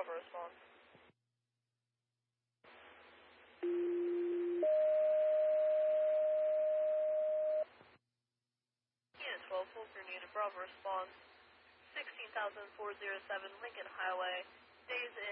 Bravo response. Unit 12, Fulton Unit Bravo response. 16,407 Lincoln Highway. Days